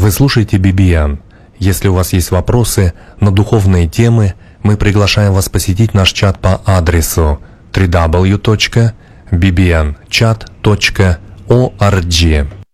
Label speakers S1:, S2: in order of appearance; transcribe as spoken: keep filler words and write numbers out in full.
S1: Вы слушаете би би эн. Если у вас есть вопросы на духовные темы, мы приглашаем вас посетить наш чат по адресу дабл ю дабл ю дабл ю точка би би эн чат точка орг.